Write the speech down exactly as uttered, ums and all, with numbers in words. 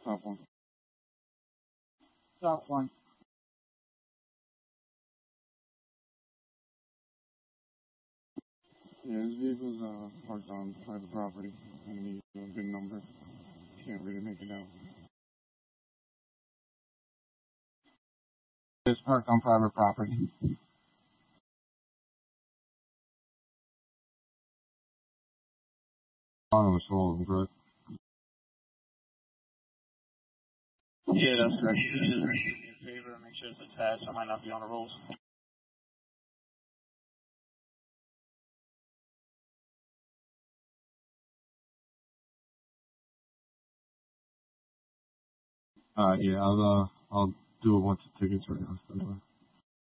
Top one. Top one. Yeah, this vehicle's uh, parked on private property, and he's a good number. Can't really make it out. It's parked on private property. On was stolen, correct? Yeah, that's correct. Just do me a favor and make sure it's attached. I might not be on the rolls. Uh, yeah, I'll uh, I'll do it once the tickets are done.